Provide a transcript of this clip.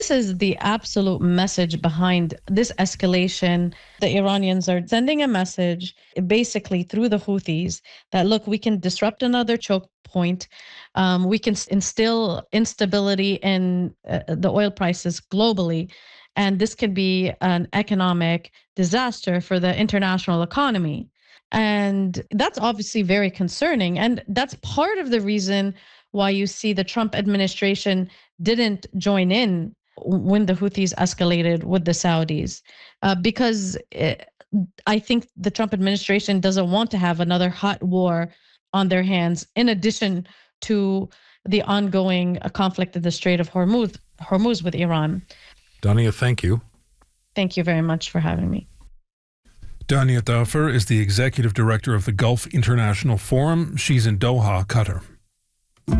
This is the absolute message behind this escalation. The Iranians are sending a message basically through the Houthis that, look, we can disrupt another choke point. We can instill instability in the oil prices globally. And this could be an economic disaster for the international economy. And that's obviously very concerning. And that's part of the reason why you see the Trump administration didn't join in when the Houthis escalated with the Saudis, because I think the Trump administration doesn't want to have another hot war on their hands, in addition to the ongoing conflict in the Strait of Hormuz with Iran. Dania, thank you. Thank you very much for having me. Dania Dafer is the executive director of the Gulf International Forum. She's in Doha, Qatar.